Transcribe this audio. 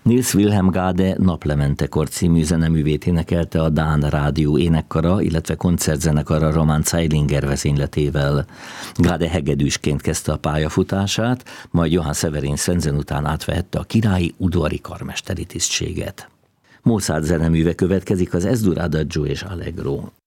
Nils Wilhelm Gade Naplementekor című zeneművét énekelte a Dán Rádió énekkara, illetve koncertzenekara Roman Zeilinger vezényletével. Gade hegedűsként kezdte a pályafutását, majd Johann Severin Svensen után átvehette a királyi udvari karmesteri tisztséget. Mozart zeneműve következik, az Es Dur Adagio és Allegro.